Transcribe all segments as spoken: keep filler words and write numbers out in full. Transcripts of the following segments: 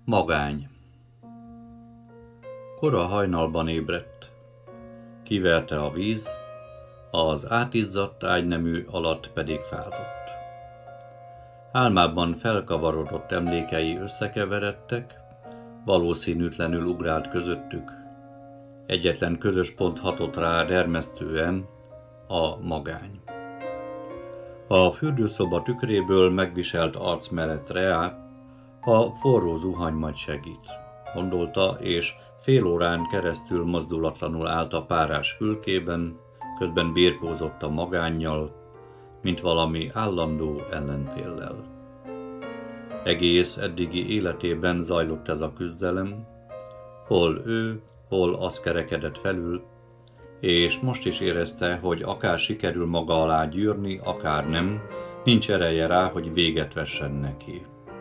Magány. Kora hajnalban ébredt. Kiverte a víz, az átizzadt ágynemű alatt pedig fázott. Álmában felkavarodott emlékei összekeveredtek, valószínűtlenül ugrált közöttük. Egyetlen közös pont hatott rá dermesztően, a magány. A fürdőszoba tükréből megviselt arcmelet reá, a forró zuhany majd segít, gondolta, és fél órán keresztül mozdulatlanul állt a párás fülkében, közben birkózott a magánnyal, mint valami állandó ellenféllel. Egész eddigi életében zajlott ez a küzdelem, hol ő, hol az kerekedett felül, és most is érezte, hogy akár sikerül maga alá gyűrni, akár nem, nincs ereje rá, hogy véget vessen neki.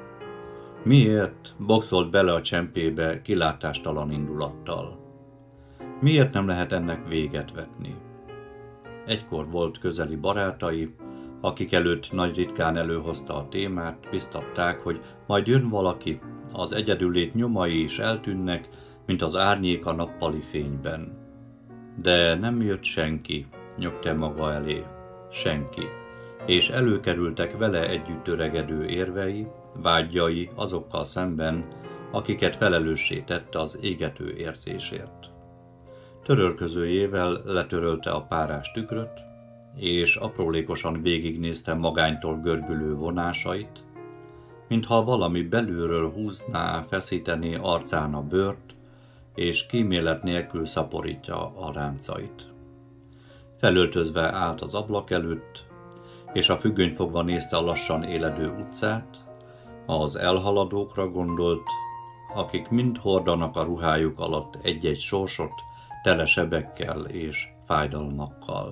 Miért boxolt bele a csempébe kilátástalan indulattal? Miért nem lehet ennek véget vetni? Egykor volt közeli barátai, akik előtt nagy ritkán előhozta a témát, biztatták, hogy majd jön valaki, az egyedüllét nyomai is eltűnnek, mint az árnyék a nappali fényben. De nem jött senki, nyögte maga elé, senki, és előkerültek vele együtt öregedő érvei, vágyai azokkal szemben, akiket felelőssé tette az égető érzésért. Törölközőjével letörölte a párás tükröt, és aprólékosan végignézte magánytól görbülő vonásait, mintha valami belülről húzná, feszítené arcán a bőrt, és kímélet nélkül szaporítja a ráncait. Felöltözve állt az ablak előtt, és a függöny fogva nézte a lassan éledő utcát, az elhaladókra gondolt, akik mind hordanak a ruhájuk alatt egy-egy sorsot, tele sebekkel és fájdalmakkal.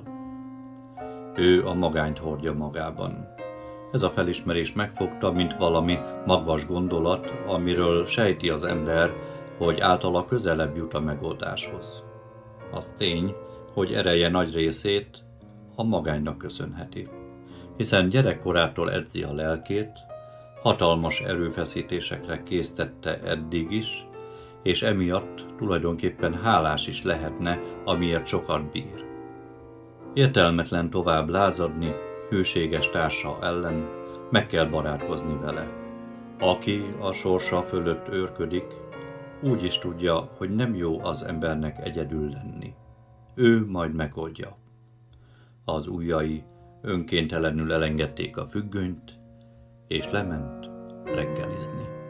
Ő a magányt hordja magában. Ez a felismerés megfogta, mint valami magvas gondolat, amiről sejti az ember, hogy általa közelebb jut a megoldáshoz. Az tény, hogy ereje nagy részét a magánynak köszönheti, hiszen gyerekkorától edzi a lelkét, hatalmas erőfeszítésekre késztette eddig is, és emiatt tulajdonképpen hálás is lehetne, amiért sokat bír. Értelmetlen tovább lázadni hűséges társa ellen, meg kell barátkozni vele. Aki a sorsa fölött őrködik, úgy is tudja, hogy nem jó az embernek egyedül lenni. Ő majd megoldja. Az ujjai önkéntelenül elengedték a függönyt, és lement reggelizni.